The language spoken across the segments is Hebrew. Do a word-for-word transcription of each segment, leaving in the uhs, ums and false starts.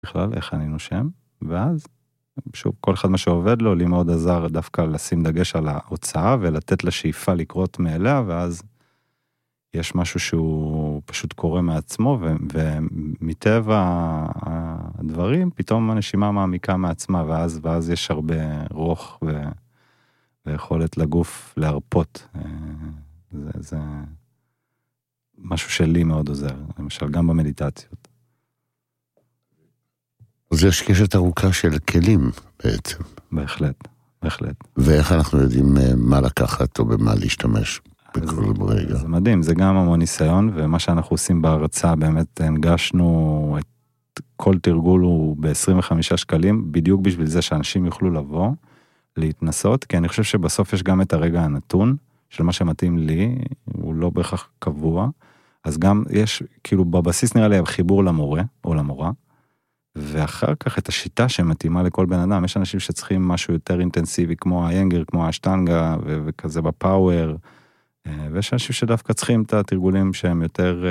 בכלל, איך אני נושם, ואז, שוב, כל אחד מה שעובד לו, לי מאוד עזר דווקא לשים דגש על ההוצאה, ולתת לשאיפה לקרות מאליה, ואז יש משהו שהוא פשוט קורה מעצמו, ומטבע הדברים, פתאום הנשימה מעמיקה מעצמה, ואז, ואז יש הרבה רוח ו... ויכולת לגוף להרפות. זה, זה משהו שלי מאוד עוזר, למשל גם במדיטציות. אז יש קשת ארוכה של כלים בעצם. בהחלט, בהחלט. ואיך אנחנו יודעים מה לקחת או במה להשתמש בכל רגע? זה מדהים, זה גם המון ניסיון, ומה שאנחנו עושים בהרצאה, באמת הנגשנו את כל תרגול הוא ב-עשרים וחמישה שקלים, בדיוק בשביל זה שאנשים יוכלו לבוא, להתנסות, כי אני חושב שבסוף יש גם את הרגע הנתון, של מה שמתאים לי, הוא לא בהכרח קבוע, אז גם יש, כאילו בבסיס נראה לי חיבור למורה, או למורה, ואחר כך את השיטה שמתאימה לכל בן אדם, יש אנשים שצריכים משהו יותר אינטנסיבי, כמו האיינגר, כמו האשטנגה, ו- וכזה בפאוור, ויש אנשים שדווקא צריכים את התרגולים שהם יותר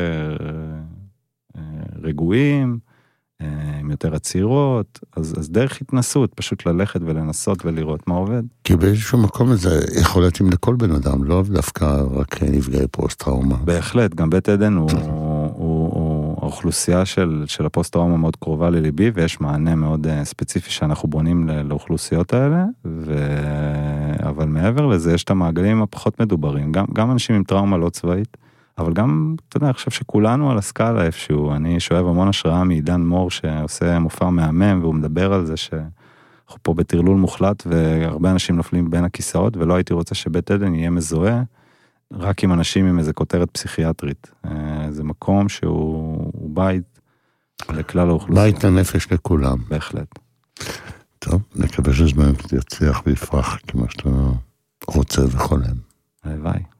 רגועים, עם יותר עצירות, אז, אז דרך התנסות, פשוט ללכת ולנסות ולראות מה עובד. כי באיזשהו מקום הזה יכול להתאים לכל בן אדם, לא דווקא רק נפגעי פוסט-טראומה. בהחלט, גם בית עדן הוא, הוא, הוא, הוא האוכלוסייה של, של הפוסט-טראומה מאוד קרובה לליבי, ויש מענה מאוד ספציפי שאנחנו בונים לאוכלוסיות האלה, ו... אבל מעבר לזה יש את המעגלים הפחות מדוברים, גם, גם אנשים עם טראומה לא צבאית, אבל גם, אתה יודע, אני חושב שכולנו על הסקאלה איפשהו, אני שואב המון השראה מעידן מור שעושה מופע מהמם, והוא מדבר על זה שאנחנו פה בטרלול מוחלט, והרבה אנשים נופלים בין הכיסאות, ולא הייתי רוצה שבית עדן יהיה מזוהה, רק עם אנשים עם איזו כותרת פסיכיאטרית. זה מקום שהוא בית לכלל האוכלוסייה. בית הנפש לכולם. בהחלט. טוב, נקווה שזמן יצליח ויפרח כמו שאתה רוצה וחולם. הלוואי.